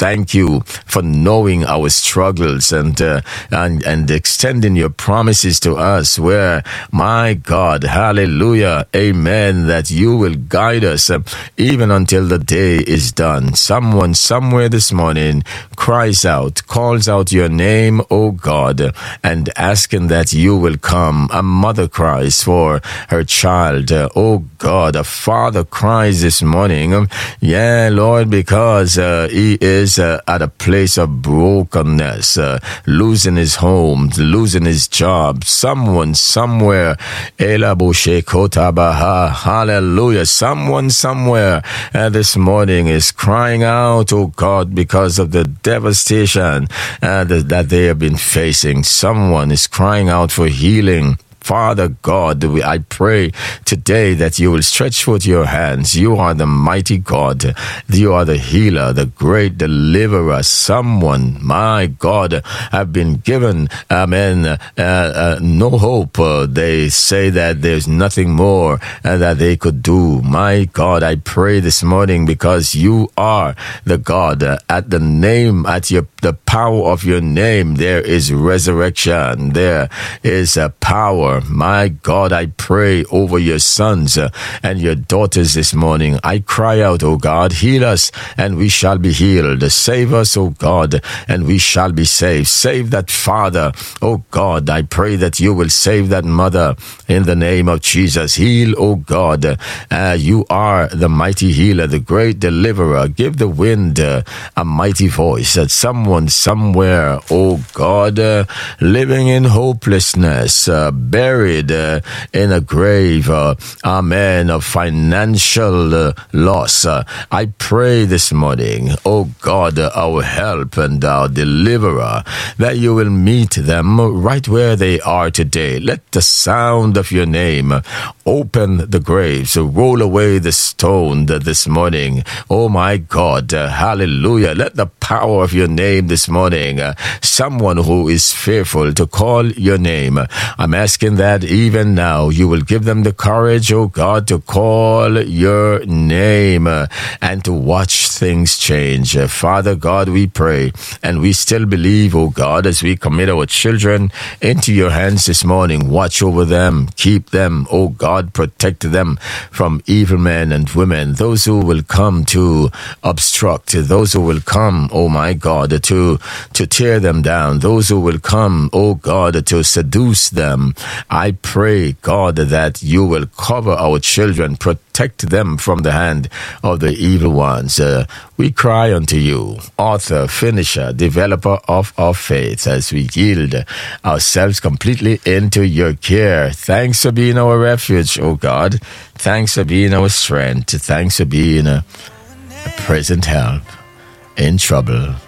thank you for knowing our struggles and extending your promises to us where, my God, hallelujah, amen, that you will guide us even until the day is done. Someone somewhere this morning cries out, calls out your name, oh God, and asking that you will come. A mother cries for her child, oh God. A father cries this morning, yeah, Lord, because he is at a place of brokenness, losing his home, losing his job. Someone somewhere, hallelujah, someone somewhere this morning is crying out, oh God, because of the devastation that they have been facing. Someone is crying out for healing. Father God, I pray today that you will stretch forth your hands. You are the mighty God. You are the healer, the great deliverer. Someone, my God, have been given, amen, no hope. They say that there's nothing more that they could do. My God, I pray this morning because you are the God. At the name, the power of your name, there is resurrection. There is a power. My God, I pray over your sons and your daughters this morning. I cry out, oh God, heal us and we shall be healed. Save us, oh God, and we shall be saved. Save that father, oh God. I pray that you will save that mother in the name of Jesus. Heal, oh God. You are the mighty healer, the great deliverer. Give the wind a mighty voice. That someone somewhere, oh God, living in hopelessness, buried in a grave, amen, of financial loss. I pray this morning, oh God, our help and our deliverer, that you will meet them right where they are today. Let the sound of your name open the graves, roll away the stone this morning. Oh my God, hallelujah. Let the power of your name this morning, someone who is fearful to call your name, I'm asking that even now you will give them the courage, oh God, to call your name and to watch things change. Father God, we pray and we still believe, oh God, as we commit our children into your hands this morning. Watch over them, keep them, oh God, protect them from evil men and women, those who will come to obstruct, those who will come, oh my God, to tear them down, those who will come, oh God, to seduce them. I pray, God, that you will cover our children, protect them from the hand of the evil ones. We cry unto you, author, finisher, developer of our faith, as we yield ourselves completely into your care. Thanks for being our refuge, oh God. Thanks for being our strength. Thanks for being a present help in trouble.